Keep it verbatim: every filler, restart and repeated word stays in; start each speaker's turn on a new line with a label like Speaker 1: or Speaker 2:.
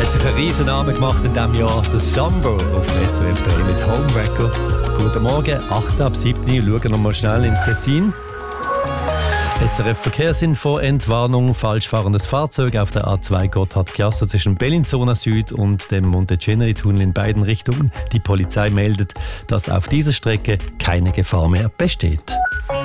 Speaker 1: hat sich einen riesen Namen gemacht in diesem Jahr. Der Summer auf S R F drei mit Homewrecker. Guten Morgen, achtzehn ab sieben. Schauen wir mal schnell ins Tessin. S R F Verkehrsinfo, Entwarnung, falsch fahrendes Fahrzeug auf der A zwei Gotthard-Piasso zwischen Bellinzona Süd und dem Monteceneri-Tunnel in beiden Richtungen. Die Polizei meldet, dass auf dieser Strecke keine Gefahr mehr besteht.